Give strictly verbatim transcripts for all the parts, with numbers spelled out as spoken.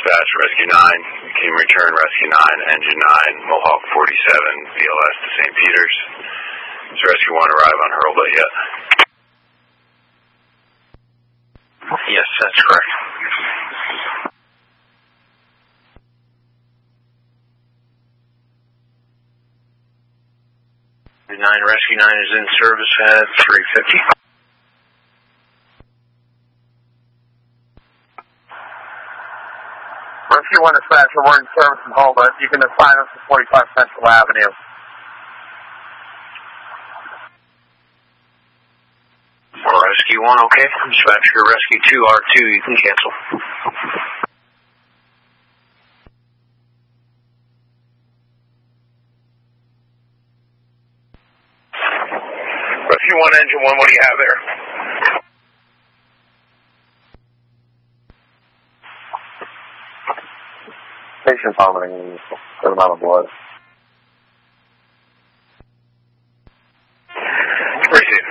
Dispatch, Rescue nine, team return, Rescue nine, Engine nine, Mohawk forty-seven, B L S to Saint Peters. Does Rescue one arrive on Hurlbut yet? Yes, that's correct. nine, Rescue nine is in service at three fifty. Rescue one Dispatch, we're in service from Hurlbut. You can assign us to forty-five Central Avenue. Rescue one, okay. Dispatch for Rescue two, R two, you can cancel. Rescue one, Engine one, what do you have there? Patient vomiting, good amount of blood. Receive.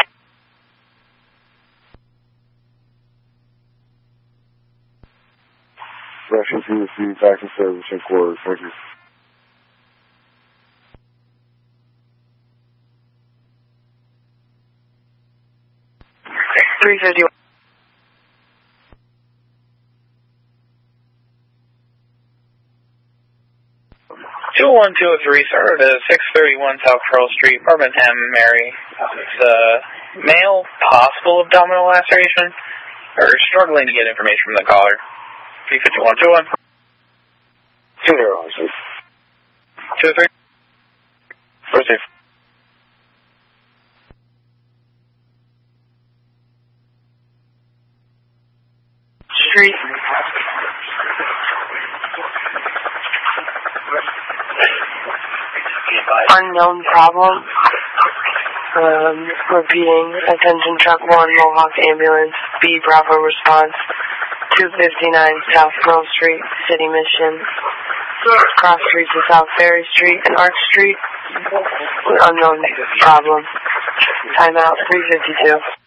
Rescue two received back in service in quarters. Thank you. three fifty-one. two one two three, sir, to six thirty-one South Pearl Street, Birmingham, Mary. It's a male, possible abdominal laceration. We're struggling to get information from the caller. three fifty-one, two one. Two zero, sir. two three. Receive. Street. Unknown problem. Um, repeating, attention truck one, Mohawk ambulance, B Bravo response, two fifty-nine South Pearl Street, City Mission, cross streets of South Ferry Street and Arch Street, unknown problem. Timeout three fifty-two.